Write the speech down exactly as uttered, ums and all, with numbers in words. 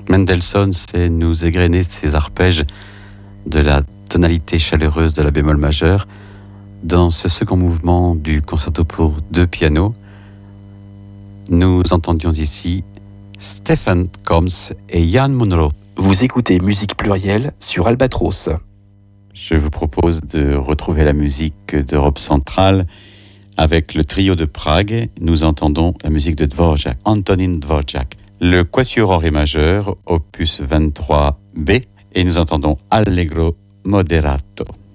Mendelssohn sait nous égrener ses arpèges de la tonalité chaleureuse de la bémol majeur dans ce second mouvement du concerto pour deux pianos. Nous entendions ici Stephen Combs et Jan Monro. Vous écoutez Musique Plurielle sur Albatros. Je vous propose de retrouver la musique d'Europe centrale avec le trio de Prague. Nous entendons la musique de Dvorak, Antonín Dvorak, le quatuor en ré majeur, opus vingt-trois B, et nous entendons Allegro moderato.